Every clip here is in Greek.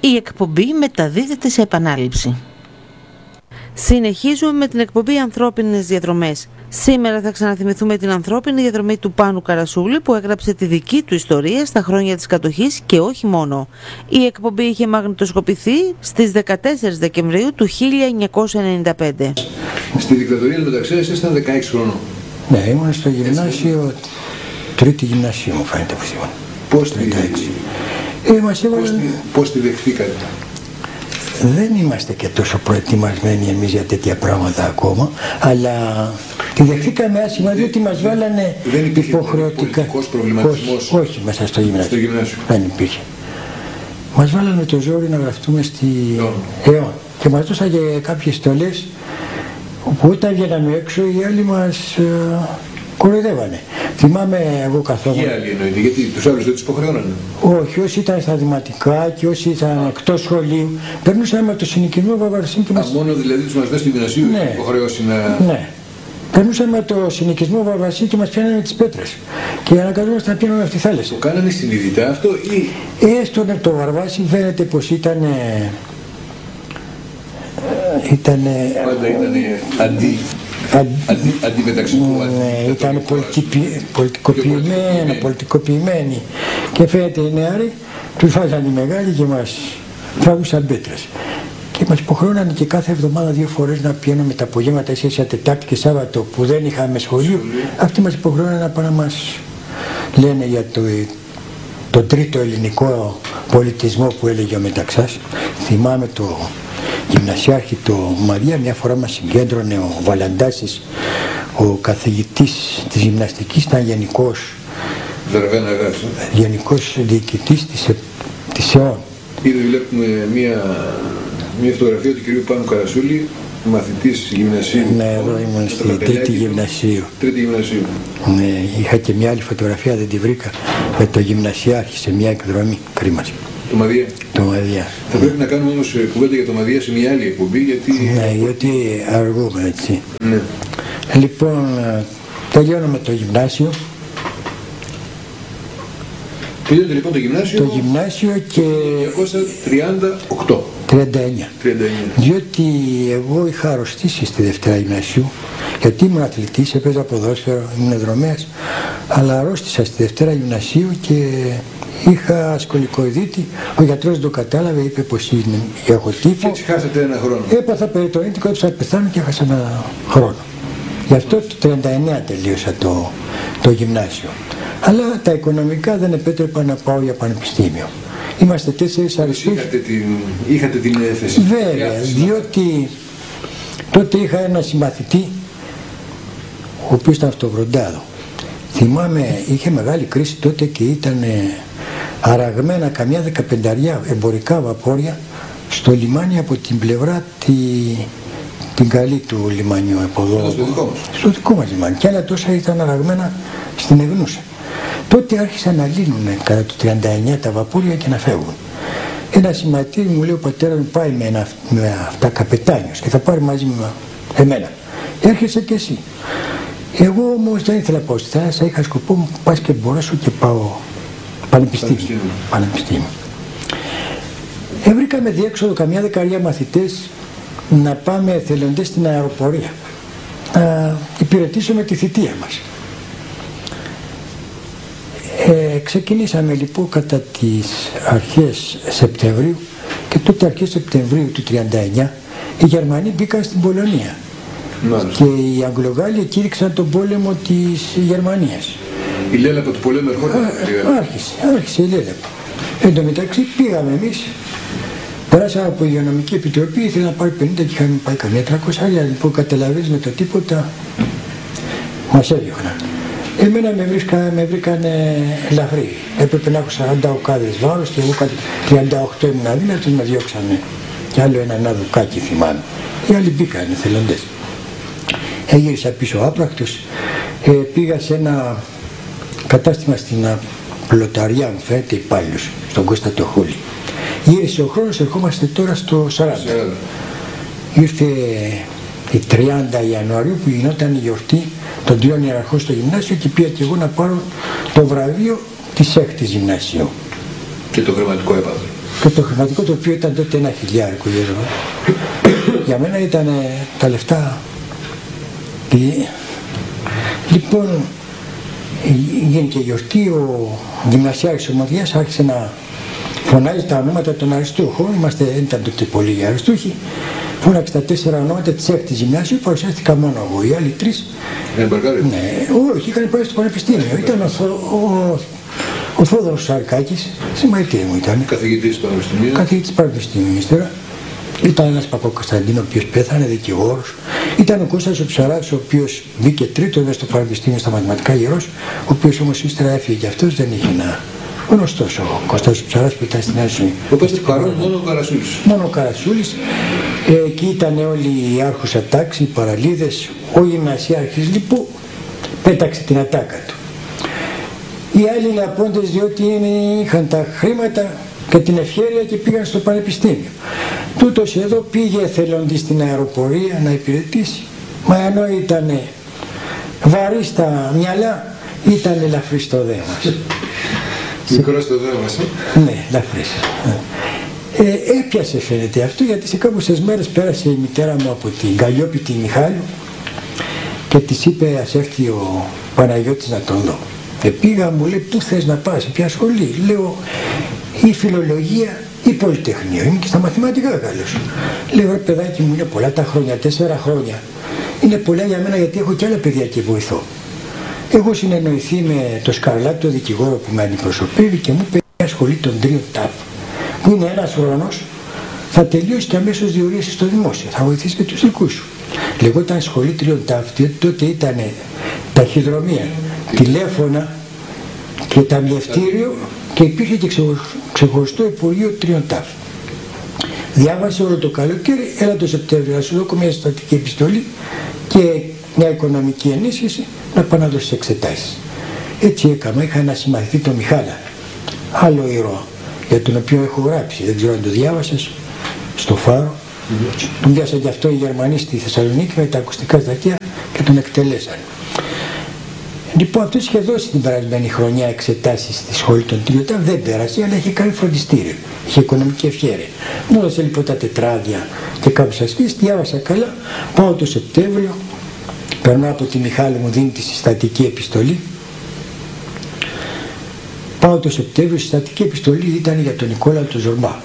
Η εκπομπή μεταδίδεται σε επανάληψη. Συνεχίζουμε με την εκπομπή Ανθρώπινες Διαδρομές. Σήμερα θα ξαναθυμηθούμε την ανθρώπινη διαδρομή του Πάνου Καρασούλη, που έγραψε τη δική του ιστορία στα χρόνια της κατοχής και όχι μόνο. Η εκπομπή είχε μαγνητοσκοπηθεί στις 14 Δεκεμβρίου του 1995. Στη δικτατορία μεταξύ σας ήσταν 16 χρόνων. Ναι, ήμουν στο γυμνάσιο, τρίτη γυμνασίου μου φαίνεται που ήμουν. Πώς τη δεχθήκατε? Δεν είμαστε και τόσο προετοιμασμένοι εμείς για τέτοια πράγματα ακόμα, αλλά τη δεχθήκαμε άσχημα διότι μας βάλανε υποχρεωτικά. Πολιτικός προβληματισμός? Όχι, μέσα στο γυμνάσιο. Δεν υπήρχε. Μας βάλανε το ζόρι να γραφτούμε στη ΕΟΝ και μας δώσανε κάποιες στολές όπου όταν βγαίναμε έξω οι άλλοι μας κοροϊδεύανε. Θυμάμαι εγώ καθόμουν. Τι άλλοι εννοείται, γιατί τους άλλους δεν τους υποχρεώνανε? Όχι, όσοι ήταν στα δημοτικά και όσοι ήταν εκτός σχολείου, περνούσαμε με το συνοικισμό Βαβαρσίν και μας... μόνο δηλαδή τους μαθητές του γυμνασίου υποχρεώσει να... Ναι. Περνούσαμε με το συνοικισμό Βαβαρσίν και μας πιάνανε τις πέτρες και αναγκαζόμασταν να πίνουμε από τη θάλασσα. Το κάνανε συνειδητά αυτό ή... Έστω το Βαρβάσι φαίνεται πως ήταν... Πάντα ήταν αντιμεταξικού. Ναι, ήταν πολιτικοποιημένοι και φαίνεται οι νεάροι τους φάγανε οι μεγάλοι και μας τράβουσαν πέτρες και μας υποχρεώνανε και κάθε εβδομάδα 2 φορές να πηγαίνουμε τα απογεύματα ίσια Τετάρτη και Σάββατο που δεν είχαμε σχολείο. Αυτοί μας υποχρεώνανε να πάνε να μας λένε για τον τρίτο ελληνικό πολιτισμό που έλεγε ο Μεταξάς. Θυμάμαι το γυμνασιάρχη το Μαρία, μια φορά μας συγκέντρωνε ο Βαλαντάσης, ο καθηγητής της γυμναστικής, ήταν γενικός διοικητής της ΕΟΝ. Ήδη βλέπουμε μια φωτογραφία του κυρίου Πάνου Καρασούλη, μαθητής γυμνασίου. Ναι, εδώ ήμουν στην τρίτη γυμνασίου. Ναι, είχα και μια άλλη φωτογραφία, δεν τη βρήκα, με το γυμνασιάρχη σε μια εκδρομή, κρίμα. Το Μαδία. Το Μαδία. Θα πρέπει να κάνουμε όμως κουβέντα για το Μαδία σε μια άλλη εκπομπή, γιατί... Ναι, γιατί αργούμε έτσι. Ναι. Λοιπόν, τελειώνουμε το γυμνάσιο. Τελειώνεται λοιπόν το γυμνάσιο. Το γυμνάσιο και... 1938. 39. Διότι εγώ είχα αρρωστήσει στη Δευτέρα Γυμνασίου, γιατί ήμουν αθλητής, έπαιζα ποδόσφαιρο, ήμουν δρομέας, αλλά αρρώστησα στη Δευτέρα Γυμνασίου και είχα σκολικοειδίτη. Ο γιατρός το κατάλαβε, είπε πως έχω τύφο. Και έτσι χάσατε ένα χρόνο. Έπαθα περιτονίτικο, έψα να πεθάνω και έχασα ένα χρόνο. Γι' αυτό το 39 τελείωσα το γυμνάσιο. Αλλά τα οικονομικά δεν επέτρεπαν να πάω για πανεπιστήμιο. Είμαστε 4 αριστούς. Είχατε την θέση. Βέβαια, διότι τότε είχα ένα συμμαθητή, ο οποίος ήταν αυτοβροντάδο. Θυμάμαι, είχε μεγάλη κρίση τότε και ήταν αραγμένα καμιά 15 εμπορικά βαπόρια στο λιμάνι από την πλευρά την καλή του λιμανιού από εδώ. Στο δικό μας λιμάνι. Και άλλα τόσα ήταν αραγμένα στην Εγνούσα. Τότε άρχισαν να λύνουν κατά το 39 τα βαπόρια και να φεύγουν. Ένα συμμαθητή μου λέει, ο πατέρας μου πάει με αυτά καπετάνιος και θα πάρει μαζί με εμένα. Έρχεσαι κι εσύ. Εγώ όμως δεν ήθελα να πάω στη θάλασσα, είχα σκοπό μου πας και μπορέσω και πάω πανεπιστήμιο. Βρήκαμε διέξοδο καμιά 10 μαθητές να πάμε εθελοντές στην αεροπορία, να υπηρετήσουμε τη θητεία μας. Ξεκινήσαμε λοιπόν κατά τις αρχές Σεπτεμβρίου και τότε αρχές Σεπτεμβρίου του 1939 οι Γερμανοί μπήκαν στην Πολωνία. Και οι Αγγλογάλοι κήρυξαν τον πόλεμο της Γερμανίας. Η λέλαπα του πολέμου ερχόταν. Άρχισε η λέλαπα. Εν τω μεταξύ πήγαμε εμείς, περάσαμε από η Υγειονομική Επιτροπή, ήθελα να πάρει 50 και είχαμε πάει καμιά 300, λοιπόν καταλαβαίνεις με το τίποτα μας έδιωχναν. Εμένα με βρήκανε ελαφρύ. Έπρεπε να έχω 40 οκάδες βάρος και εγώ 38 ήμουν αδύνατος, με διώξανε. Κι άλλο ένα δουκάκι θυμάμαι. Οι άλλοι μπήκανε θελοντές. Έγυρισα πίσω άπρακτος, πήγα σε ένα κατάστημα στην Πλωταριά, μου φαίνεται, υπάλληλος, στον Κώστα το Χούλη. Γύρισε ο χρόνος, ερχόμαστε τώρα στο 40. Ήρθε η 30 Ιανουαρίου που γινόταν η γιορτή των 3 ιεραρχών στο γυμνάσιο και πήγα και εγώ να πάρω το βραβείο της 6ης γυμνασίου. Και το γραμματικό έπαθλο. Και το χρηματικό το οποίο ήταν τότε 1.000 ευρώ. Για μένα ήταν τα λεφτά. Λοιπόν, γίνεται γιορτή, ο γυμνασιάρχης της Ομαδίας άρχισε να φωνάζει τα ονόματα των αριστούχων. Δεν ήταν τότε πολλοί οι αριστούχοι. Φώναξε τα 4 ονόματα της 6ης γυμνάσιου, παρουσιάστηκα μόνο εγώ. Οι άλλοι 3. Ναι, όχι, είχαν πάει στο πανεπιστήμιο. Ήταν ο Θόδωρος Σαρκάκης, συμμαχητή μου ήταν. Καθηγητής του πανεπιστημίου. Καθηγητής πανεπιστημίου ύστερα. Ήταν ένας Παπακοσταντίνο, ο οποίος πέθανε, δικηγόρος. Ήταν ο Κώστας ο Ψαράς, ο οποίος μπήκε τρίτο μέσα στο πανεπιστήμιο στα μαθηματικά γερός, ο οποίος όμως ύστερα έφυγε και αυτός, δεν είχε να. Γνωστός ο Κώστας ο Ψαράς που ήταν στην Ένωση. Οπότε παρόν μόνο ο Καρασούλης. Μόνο ο Καρασούλης. Εκεί ήταν όλοι οι άρχουσα τάξη, οι παραλίδες. Ο γυμνασιάρχης λοιπόν πέταξε την ατάκα του. Οι άλλοι λαπώντες, διότι είχαν τα χρήματα και την ευχέρεια και πήγαν στο πανεπιστήμιο. Τούτος εδώ πήγε εθελοντής στην αεροπορία να υπηρετήσει, μα ενώ ήταν βαρύ στα μυαλά, ήταν ελαφρύ στο δέμα. Μικρό στο δέμα, Ναι, ελαφρύς. Έπιασε φαίνεται αυτό, γιατί σε κάποιες μέρες πέρασε η μητέρα μου από την Καλλιόπητη Μιχάλου και της είπε ας έρθει ο Παναγιώτης να τον δω. Πήγα, μου λέει, πού θες να πας, σε ποια σχολή? Λέω, η φιλολογία ή πολυτεχνείο, είμαι και στα μαθηματικά καλός. Λέω, ρε παιδάκι μου, είναι πολλά τα χρόνια, 4 χρόνια. Είναι πολλά για μένα γιατί έχω και άλλα παιδιά και βοηθώ. Έχω συνεννοηθεί με το Σκαρλάτ, το δικηγόρο που με αντιπροσωπεύει και μου είπε μια σχολή των 3 ΤΑΠ, που είναι ένας χρόνος, θα τελειώσει και αμέσως διορίσει στο δημόσιο, θα βοηθήσει και τους δικούς σου. Λεγόταν σχολή 3 ΤΑΠ, τότε ήταν ταχυδρομεία, τηλέφωνα και ταμιευτήριο και υπήρχε και ξεχωριστό Υπουργείο 3 ΤΑΦ. Διάβασε όλο το καλοκαίρι, έλα το Σεπτέμβριο να σου δω μια συστατική επιστολή και μια οικονομική ενίσχυση να πάω να δώσεις εξετάσεις. Έτσι έκανα, είχα ένα συμμαθητή τον Μιχάλα, άλλο ήρωα, για τον οποίο έχω γράψει, δεν ξέρω αν το διάβασες, στο Φάρο. Τον πιάσαν γι' αυτό οι Γερμανοί στη Θεσσαλονίκη με τα ακουστικά στοιχεία και τον εκτελέσαν. Λοιπόν, αυτός είχε δώσει την περασμένη χρονιά εξετάσεις στη σχολή των 3 ΤΑΦ, δεν πέρασε, αλλά είχε κάνει φροντιστήριο, είχε οικονομική ευχέρεια. Μου έδωσε λοιπόν τα τετράδια και κάποιες ασκήσεις, διάβασα καλά, πάω το Σεπτέμβριο, περνάω από τη Μιχάλη, μου δίνει τη συστατική επιστολή. Πάω το Σεπτέμβριο, η συστατική επιστολή ήταν για τον Νικόλα του Ζορμπά.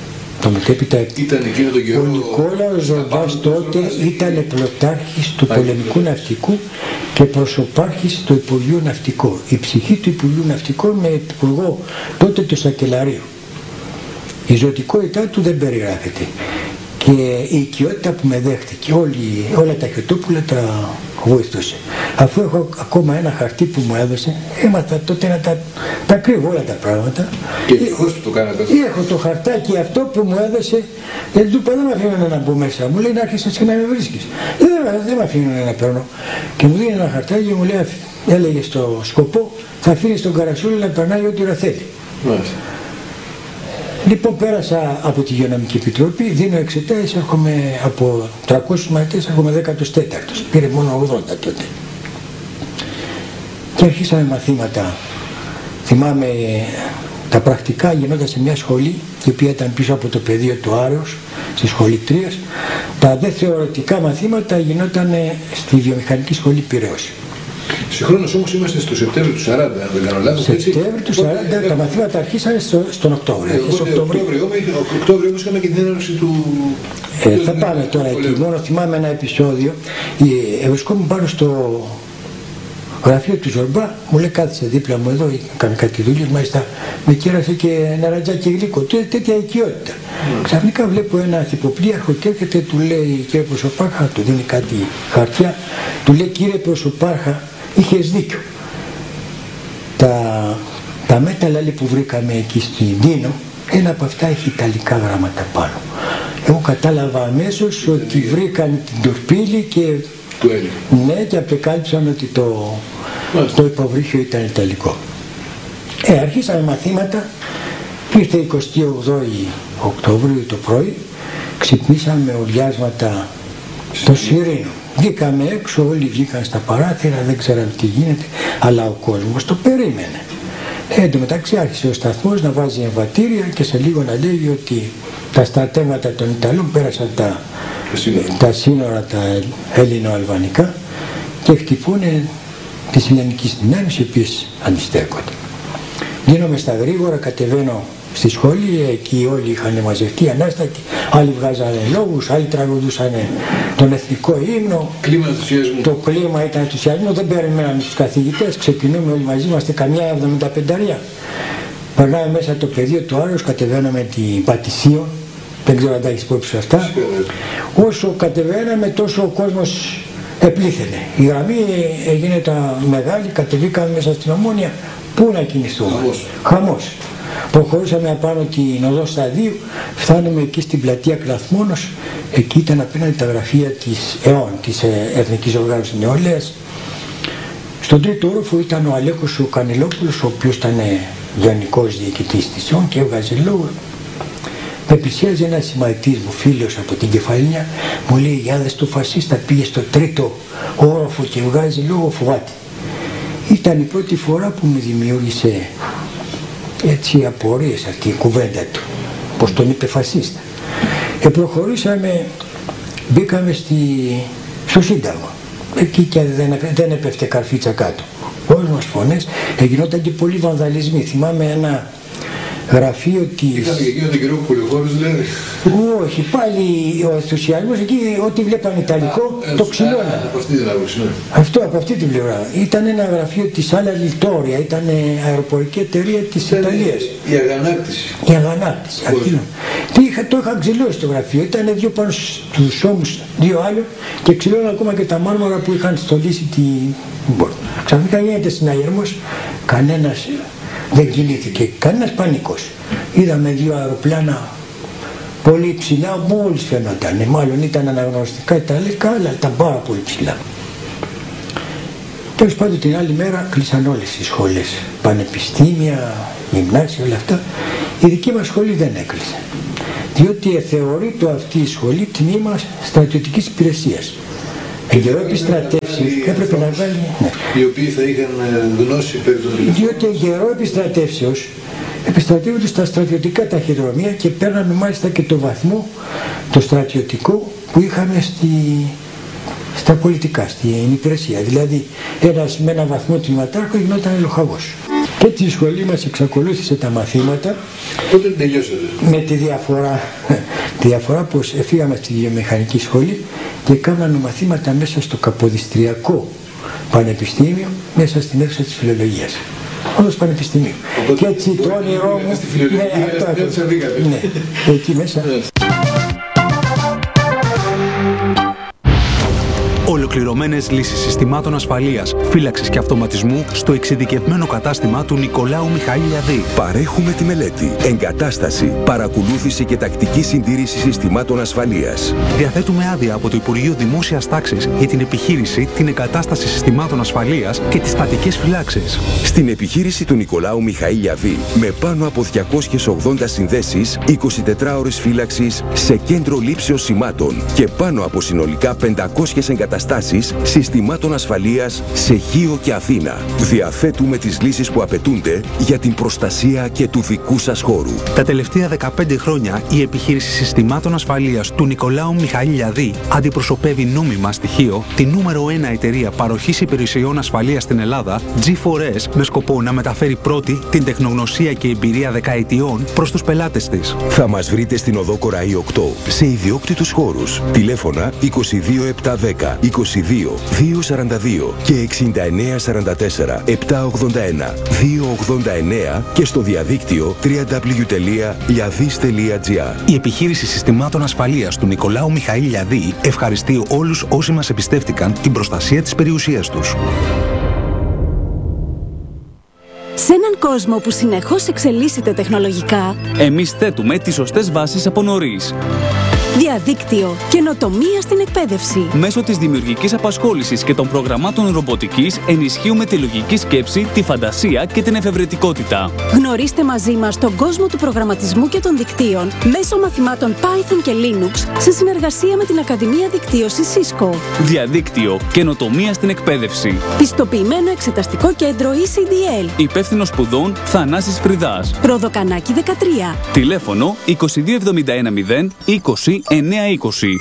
Ο Νικόλαος Ζορμπάς τότε ήταν πλωτάρχης του πολεμικού ναυτικού και προσωπάρχης στο Υπουργείο Ναυτικό. Η ψυχή του Υπουργείου Ναυτικού με υπουργό τότε το Σακελαρίου. Η ζωτικότητά του δεν περιγράφεται. Και η οικειότητα που με δέχτηκε, όλα τα χιωτόπουλα τα βοήθησε. Αφού έχω ακόμα ένα χαρτί που μου έδωσε, έμαθα τότε να τα κρύβω όλα τα πράγματα. Και ευτυχώς που το κάνατε. Έχω το χαρτάκι αυτό που μου έδωσε, γιατί του είπα δεν με αφήνουν να μπω μέσα. Μου λέει να άρχισε εσύ να με βρίσκεις. Δεν με αφήνουν να παίρνω. Και μου δίνει ένα χαρτάκι και μου λέει, έλεγε στο σκοπό, θα αφήνεις τον Καρασούλη να περνάει ό,τι ώρα θέλει. Μάλιστα. Λοιπόν, πέρασα από τη Υγειονομική Επιτροπή, δίνω εξετάσεις, έρχομαι από 300 μαθητές, έρχομαι 14ος. Πήρε μόνο 80 τότε. Και αρχίσαμε μαθήματα. Θυμάμαι τα πρακτικά γινόταν σε μια σχολή, η οποία ήταν πίσω από το πεδίο του Άρεως, στη σχολή Τρίας. Τα δε θεωρητικά μαθήματα γινόταν στη Βιομηχανική Σχολή Πειραιώς. Συγχρόνως όμως είμαστε στο Σεπτέμβριο του 40, αν δεν κάνω λάθος. Σεπτέμβριο του 40, τα μαθήματα αρχίσανε στον Οκτώβριο. Οκτώβριο όμως είχαμε και την έναρξη του... Θα πάμε τώρα εκεί. Μόνο θυμάμαι ένα επεισόδιο. Βρισκόμουν πάνω στο γραφείο του Ζορμπά, μου λέει κάθισε δίπλα μου εδώ, έκανε κάτι δουλειές, μάλιστα με κέρασε και ένα ρατζάκι γλυκό, τέτοια οικειότητα. Ξαφνικά βλέπω ένα ανθυποπλοίαρχο και έρχεται, του λέει κύριε Προσωπάρχα, του δίνει κάτι χαρτιά, του λέει κύριε Προσωπάρχα, είχες δίκιο. Τα μέταλλα που βρήκαμε εκεί στην Δίνο, ένα από αυτά έχει ιταλικά γράμματα πάνω. Εγώ κατάλαβα αμέσως ότι βρήκαν την τορπίλη και ναι, και απεκάλυψαν ότι το υποβρύχιο ήταν ιταλικό. Αρχίσαμε μαθήματα, ήρθε 28 Οκτώβριου το πρωί, ξυπνήσαμε με ουριάσματα στο Σιρήνο. Βγήκαμε έξω, όλοι βγήκαν στα παράθυρα, δεν ξέραν τι γίνεται, αλλά ο κόσμος το περίμενε. Εν τω μεταξύ άρχισε ο σταθμός να βάζει εμβατήρια και σε λίγο να λέει ότι τα στρατεύματα των Ιταλών πέρασαν τα σύνορα τα ελληνοαλβανικά και χτυπούνε τις ελληνικές δυνάμεις οι οποίες αντιστέκονται. Γίνομαι στα γρήγορα, κατεβαίνω στη σχολή, εκεί όλοι είχαν μαζευτεί ανάστατοι, άλλοι βγάζανε λόγους, άλλοι τραγουδούσαν τον εθνικό ύμνο. Κλίμα ενθουσιασμού. Το κλίμα ήταν ενθουσιασμού, δεν περιμέναμε τους καθηγητές, ξεκινούμε όλοι μαζί, είμαστε καμιά 75. Περνάμε μέσα το πεδίο του Άρεως, κατεβαίναμε την Πατησίων, δεν ξέρω αν τα έχεις υπόψη αυτά. Όσο κατεβαίναμε τόσο ο κόσμος επλήθαινε. Η γραμμή έγινε μεγάλη, κατεβήκαμε μέσα στην Ομόνια, πού να κινηθούμε. Χαμός. Προχωρούσαμε απάνω την οδό Σταδίου, φτάνουμε εκεί στην πλατεία Κλαθμόνος, εκεί ήταν απέναντι τα γραφεία της ΕΟΝ, της Εθνικής Οργάνωσης Νεολαίας. Στον τρίτο όροφο ήταν ο Αλέκος ο Κανελόπουλος, ο οποίος ήταν γενικός διοικητής της ΕΟΝ και έβγαζε λόγο. Με πλησίαζε ένας συμμαθητής μου, φίλος από την Κεφαλίνια, μου λέει: «Για δες του φασίστα, πήγε στο τρίτο όροφο και βγάζει λόγο, φοβάται». Ήταν η πρώτη φορά που μου δημιούργησε έτσι απορίες αυτή η κουβέντα του, πως τον είπε φασίστα. Προχωρήσαμε, μπήκαμε στο Σύνταγμα. Εκεί και δεν έπεφτε καρφίτσα κάτω. Όλες μας φωνές, γινόταν και πολλοί βανδαλισμοί. Θυμάμαι ένα γραφείο της... Είχαμε και εκείνο τον καιρό που πολιοφόρους δηλαδή. Όχι, πάλι ο ενθουσιασμός εκεί, ό,τι βλέπαν Ιταλικό, το ξυλώναν. Από αυτή την άποψη, ναι. Αυτό, από αυτή την πλευρά. Ήταν ένα γραφείο της Άλλα Λιτόρια, ήταν αεροπορική εταιρεία της Ιταλίας. Η αγανάκτηση. Η αγανάκτηση. Το είχαν ξυλώσει το γραφείο, ήταν δύο πάνω στους ώμους, δύο άλλων και ξυλώναν ακόμα και τα μάρμαρα που είχαν στολίσει την... Ξαφνικά γίνεται συναγερμός, κανένας δεν κινήθηκε, κανένας πανικός. Είδαμε δύο αεροπλάνα πολύ ψηλά, μόλις φαίνονταν, μάλλον ήταν αναγνωριστικά ιταλικά, αλλά ήταν πάρα πολύ ψηλά. Τέλος πάντων την άλλη μέρα κλείσαν όλες οι σχολές, πανεπιστήμια, γυμνάσια, όλα αυτά. Η δική μας σχολή δεν έκλεισε, διότι θεωρείται αυτή η σχολή τμήμα στρατιωτικής υπηρεσίας. Γερόεπιστρατεύσεις έπρεπε να βγάλει. Ναι. Οι οποίοι θα είχαν γνώση περί των τηλεφώνων. Διότι γερόεπιστρατεύσεως επιστρατεύονται στα στρατιωτικά ταχυδρομεία και παίρναμε μάλιστα και το βαθμό το στρατιωτικό που είχαμε στα πολιτικά, στην υπηρεσία. Δηλαδή ένας με ένα βαθμό τμήματάρχο γινόταν λοχαγός. Και έτσι η σχολή μας εξακολούθησε τα μαθήματα. Πότε τελειώσατε? Με τη διαφορά πως φύγαμε στη βιομηχανική σχολή και κάναμε μαθήματα μέσα στο Καποδιστριακό Πανεπιστήμιο, μέσα στην αίθουσα της φιλολογίας. Όλος πανεπιστημίου. Και έτσι το όνειρό μου... Ναι, εκεί μέσα... Ολοκληρωμένες λύσεις συστημάτων ασφαλείας, φύλαξης και αυτοματισμού στο εξειδικευμένο κατάστημα του Νικολάου Μιχαήλιαδη. Παρέχουμε τη μελέτη, εγκατάσταση, παρακολούθηση και τακτική συντήρηση συστημάτων ασφαλείας. Διαθέτουμε άδεια από το Υπουργείο Δημόσιας Τάξης για την επιχείρηση, την εγκατάσταση συστημάτων ασφαλείας και τις στατικές φυλάξεις. Στην επιχείρηση του Νικολάου Μιχαήλιαδη, με πάνω από 280 συνδέσεις, 24 ώρες φύλαξης σε κέντρο λήψεως σημάτων και πάνω από συνολικά 500 εγκαταστάσεις συστημάτων ασφαλείας σε Χίο και Αθήνα. Διαθέτουμε τις λύσεις που απαιτούνται για την προστασία και του δικού σας χώρου. Τα τελευταία 15 χρόνια η επιχείρηση συστημάτων ασφαλείας του Νικολάου Μιχαήλιαδη αντιπροσωπεύει νόμιμα στη Χίο τη νούμερο 1 εταιρεία παροχής υπηρεσιών ασφαλείας στην Ελλάδα, G4S, με σκοπό να μεταφέρει πρώτη την τεχνογνωσία και εμπειρία δεκαετιών προς τους πελάτες της. Θα μας βρείτε στην οδό Κοραή 8 σε ιδιόκτητους χώρους. Τηλέφωνα 22710 22 242 και 6944 781 289 και στο διαδίκτυο www.liadis.gr. Η επιχείρηση συστημάτων ασφαλείας του Νικολάου Μιχαήλιαδη ευχαριστεί όλους όσοι μας εμπιστεύτηκαν την προστασία της περιουσίας τους. Σε έναν κόσμο που συνεχώς εξελίσσεται τεχνολογικά, εμείς θέτουμε τις σωστές βάσεις από νωρίς. Διαδίκτυο. Καινοτομία στην εκπαίδευση. Μέσω της δημιουργικής απασχόλησης και των προγραμμάτων ρομποτικής ενισχύουμε τη λογική σκέψη, τη φαντασία και την εφευρετικότητα. Γνωρίστε μαζί μας τον κόσμο του προγραμματισμού και των δικτύων μέσω μαθημάτων Python και Linux σε συνεργασία με την Ακαδημία Δικτύωσης Cisco. Διαδίκτυο. Καινοτομία στην εκπαίδευση. Πιστοποιημένο εξεταστικό κέντρο ECDL. Υπεύθυνος σπουδών Θανάσης Φρυδάς. Ροδοκανάκι 13. Τηλέφωνο 2271 0 20 920.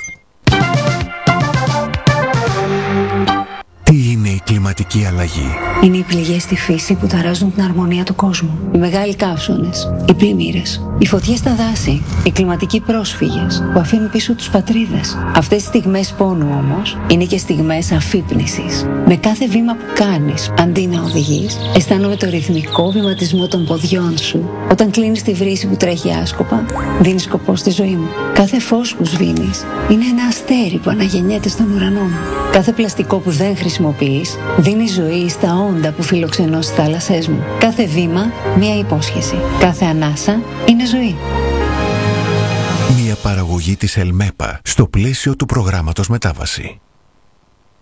Τι είναι η κλιματική αλλαγή? Είναι οι πληγές στη φύση που ταράζουν την αρμονία του κόσμου. Οι μεγάλοι καύσονες, οι πλημμύρες, οι φωτιές στα δάση, οι κλιματικοί πρόσφυγες που αφήνουν πίσω τους πατρίδες. Αυτές οι στιγμές πόνου όμως είναι και στιγμές αφύπνισης. Με κάθε βήμα που κάνεις, αντί να οδηγείς, αισθάνομαι το ρυθμικό βηματισμό των ποδιών σου. Όταν κλείνεις τη βρύση που τρέχει άσκοπα, δίνεις σκοπό στη ζωή μου. Κάθε φως που σβήνεις είναι ένα αστέρι που αναγεννιέται στον ουρανό μου. Κάθε πλαστικό που δεν χρησιμοποιείς δίνει ζωή στα όντα που φιλοξενώ στις θάλασσές μου. Κάθε βήμα μια υπόσχεση. Κάθε ανάσα είναι ζωή. Μια παραγωγή της Ελμέπα στο πλαίσιο του προγράμματος Μετάβαση.